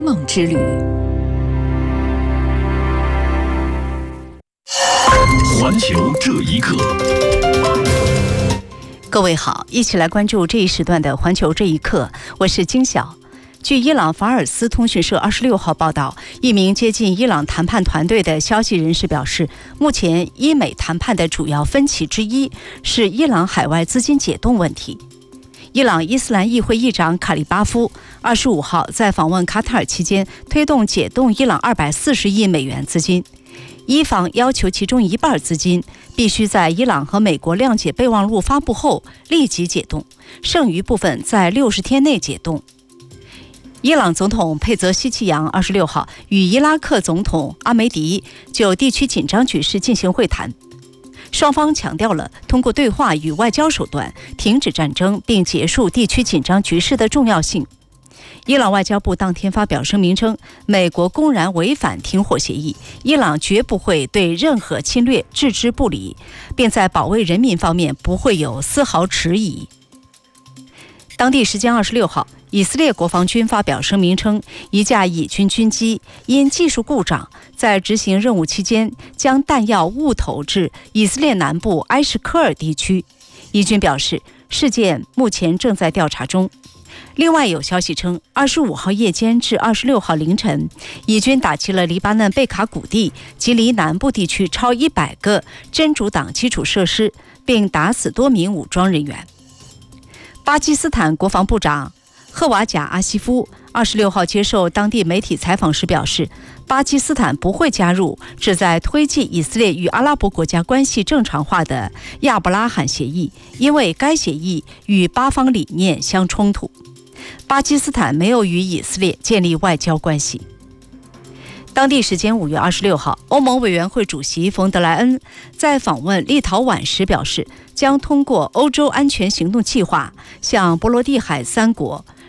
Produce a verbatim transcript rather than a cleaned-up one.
梦之旅。 环球这一刻， 各位好，一起来关注这一时段的环球这一刻，我是金晓。据伊朗法尔斯通讯社二十六号报道，一名接近伊朗谈判团队的消息人士表示，目前伊美谈判的主要分歧之一是伊朗海外资金解冻问题。伊朗伊斯兰议会议长卡利巴夫二十五号在访问卡塔尔期间，推动解冻伊朗二百四十亿美元资金。伊方要求其中一半资金必须在伊朗和美国谅解备忘录发布后立即解冻，剩余部分在六十天内解冻。伊朗总统佩泽希奇扬二十六号与伊拉克总统阿梅迪就地区紧张局势进行会谈，双方强调了通过对话与外交手段停止战争并结束地区紧张局势的重要性。伊朗外交部当天发表声明称，美国公然违反停火协议，伊朗绝不会对任何侵略置之不理，并在保卫人民方面不会有丝毫迟疑。当地时间二十六号，以色列国防军发表声明称，一架以军军机因技术故障，在执行任务期间将弹药误投至以色列南部埃什科尔地区。以军表示，事件目前正在调查中。另外有消息称，二十五号夜间至二十六号凌晨，以军打击了黎巴嫩贝卡谷地及离南部地区超一百个真主党基础设施，并打死多名武装人员。巴基斯坦国防部长赫瓦贾阿西夫二十六号接受当地媒体采访时表示，巴基斯坦不会加入旨在推进以色列与阿拉伯国家关系正常化的亚伯拉罕协议，因为该协议与巴方理念相冲突。巴基斯坦没有与以色列建立外交关系。当地时间五月二十六号，欧盟委员会主席冯德莱恩在访问立陶宛时表示，将通过欧洲安全行动计划向波罗的海三国